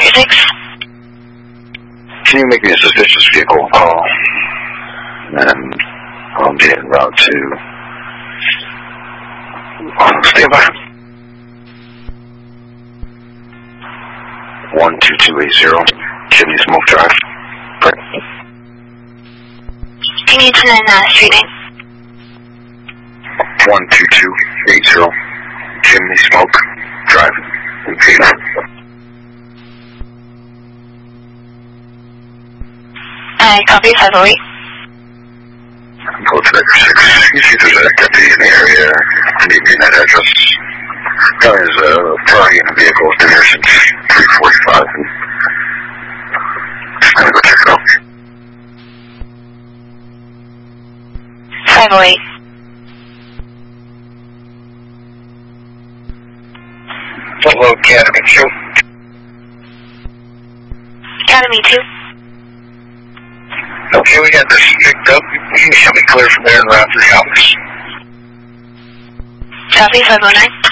36. Can you make me a suspicious vehicle call? And I'll be en route to... Stand by. 12280, Chimney Smoke Drive. Can you turn street name? 12280, Chimney Smoke Drive. I copy 508. Go to Vector 6. You see there's an activity in the area. Meet me in that address. There's a party in the vehicle. It's been here since 3:45. I'm going to go check it out. 508. Hello, Academy 2. Academy 2. Okay, we got this picked up. You can show me clear from there and route to the office. Copy 509.